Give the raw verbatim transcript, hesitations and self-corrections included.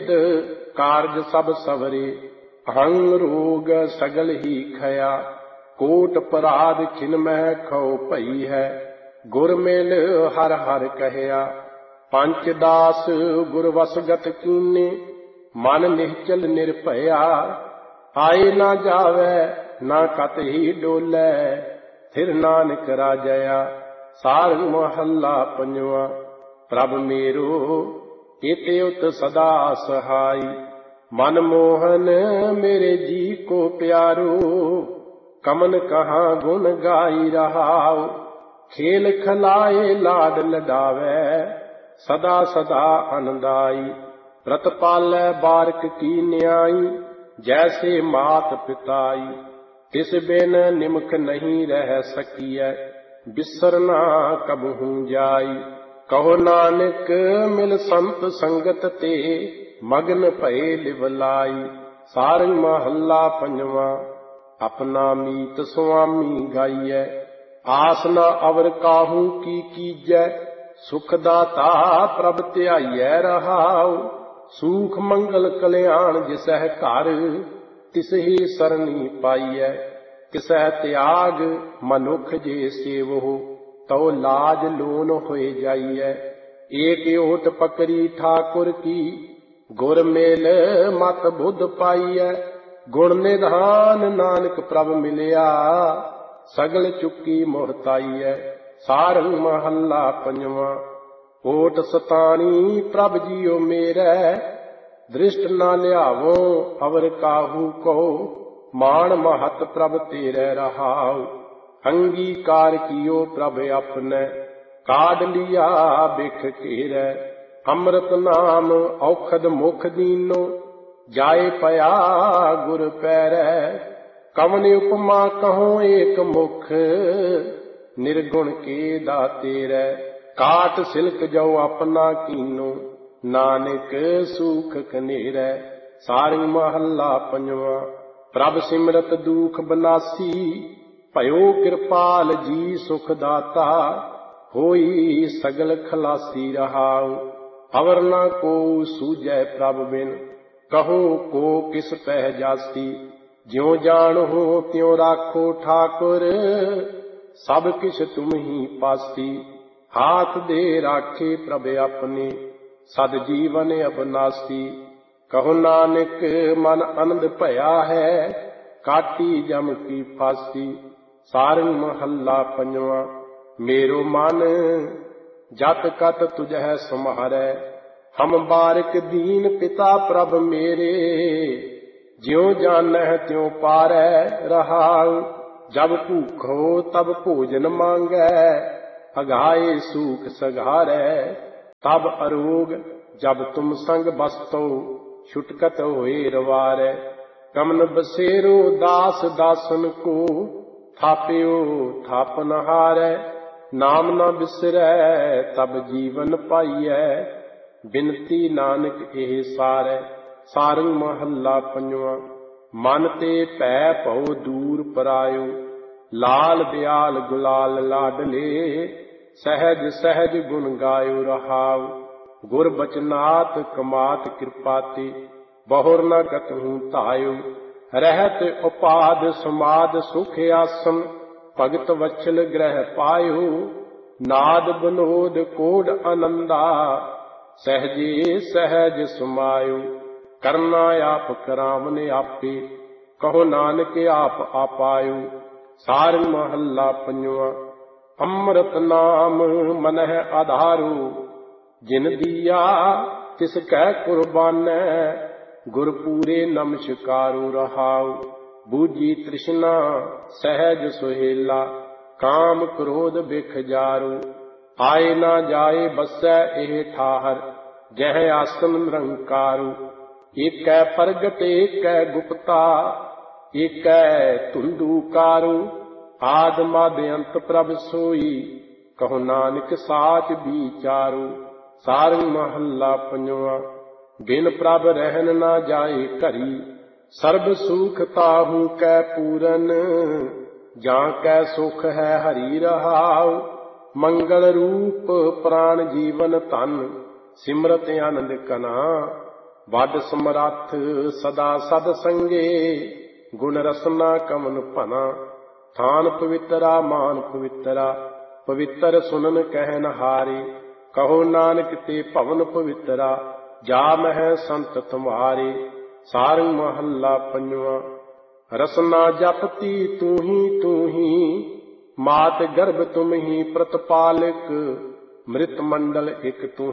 कारज सब सवरे, अहंग रोग सगल ही खया, कोट पराध खिन मह खो भई है, गुर मेल हर हर कहया। पंच दास गुर वसगत कीने, मन निश्चल निर्भया, आए ना जावै ना कत ही डोलै, थिर नानक राजया। सारंग महला पंजवा। प्रभ मेरो इति उत सदा सहाई, मन मोहन मेरे जी को प्यारो, कमन कहाँ गुण गाई रहाओ, खेल खलाए लाड लडावै, सदा सदा आनंदाई। व्रत पालै बारक की न्याई, जैसे मात पिताई, तिस बिन निमक नहीं रह सकियै, बिसरना कबहू जाई। कहो नानक मिल संत संगत ते, मगन भये लिवलाई। सारंग महला पंजवा। अपना मीत स्वामी गाइयै, आस न अवर काहू की कीजै, सुख दाता प्रभ ध्याइयै रहाओ, सूख मंगल कल्याण जिसह घर, तिस ही सरनी पाइयै। किसह त्याग मनुख जे सेवो, तो लाज लोन होए जाइयै। एक ओट पकड़ी ठाकुर की, गुर मेल मत बुध पाइयै। गुण निधान नानक प्रभ मिलिया, सगल चुकी मोहताइयै। सारंग महला पंजवा। ओट सतानी प्रभ जियो मेरै, दृष्ट ना लियावो अवर काहू को, मान महत प्रभ तेरे रहाओ। अंगीकार कियो प्रभ अपने, काढ़ लिया बिख घेरै। अमृत नाम औखद मुख दीनो, जाए पया गुर पैरै। कवन उपमा कहो एक मुख, निर्गुण के दातेरै। काट सिल्क जो अपना कीनो, नानक सूख कनेरै। सारंग महला पंजवा। प्रभ सिमरत दुख बनासी, भयो कृपाल जी सुख दाता, होई सगल खलासी रहाओ। अवर न को सूझै प्रभ बिन, कहो को किस पह जासी। ज्यों जानो त्यों राखो ठाकुर, सब किछ तुम ही पासी। हाथ दे राखे प्रभ अपने, सद जीवन अबनासी। कहो नानक मन आनंद भया है, काटी जम की फांसी। सारंग महला पंजवा। मेरो मन जत कत तुझै समारै, हम बारिक दीन पिता प्रभ मेरे। ज्यों जानह त्यों पारै रहाउ, जब भूखो तब भोजन मांगै। अघाए सूख सघारै, तब अरोग जब तुम संग बसतो। छुटकत होए रवारै, कमन बसेरो दास दासन को। थाप्यो थापन हारै, नाम न बिसरै तब जीवन पाइयै। बिनती नानक एह सारै। सारंग महला पंजवा। मन ते भै भਉ दूर परायो, लाल ब्याल गुलाल लाडले। सहज सहज गुण गायो रहाओ, गुर बचनात कमात कृपाते। बहुर न कतहूँ धायो, रहत उपाद समाद सुख आसन। भगत वत्सल ग्रह पायो, नाद बनोद कोड आनंदा। सहजे सहज समायो, करना आप करावन आपे। कहो नानक आप आपायो। सारंग महला पंजवा। अमृत नाम मनह आधारो, जिन दिया तिस कै कुर्बानै। गुर पूरे नमस्कारो रहाओ, बूझी तृष्णा सहज सुहेला। काम क्रोध बिख जारो, आए ना जाए बसै एह ठाहर। जह आसन निरंकारो, एकै प्रगट एकै गुप्ता। एकै धुंधुकारो, आद मद अंत प्रभ सोई। कहो नानक साच विचारो। सारंग महला पंजवा। बिन प्रभ रहन ना जाए घरी, सर्ब सुख ताहू कै पूरन। जां कै सुख है हरि रहाओ, मंगल रूप प्राण जीवन धन। सिमरत आनंद कना, ਵੱਡ ਸਮਰੱਥ ਸਦਾ ਸਦ ਸੰਗੇ, ਗੁਣ ਰਸਨਾ ਕਮਨ ਭਨਾ। ਥਾਨ ਪਵਿੱਤਰਾ ਮਾਨ ਪਵਿੱਤਰਾ, ਪਵਿੱਤਰ ਸੁਨਨ ਕਹਿਨ ਹਾਰੇ। ਕਹੋ ਨਾਨਕ ਤੇ ਭਵਨ ਪਵਿੱਤਰਾ, ਜਾ ਮਹਿ ਸੰਤ ਤੁਮਾਰੇ। ਸਾਰੰਗ ਮਹੱਲਾ ਪੰਜਵਾਂ। ਰਸਨਾ ਜਪਤੀ ਤੂੰ ਹੀ ਤੂੰ ਹੀ, ਮਾਤ ਗਰਭ ਤੁਮ ਹੀ ਪ੍ਰਤਪਾਲਕ। ਮ੍ਰਿਤ ਮੰਡਲ ਇਕ ਤੂੰ